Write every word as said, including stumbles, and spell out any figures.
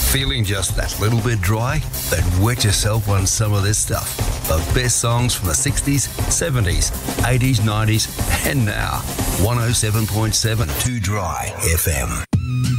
Feeling just that little bit dry? Then wet yourself on some of this stuff. The best songs from the sixties, seventies, eighties, nineties, and now. one oh seven point seven Too Dry F M.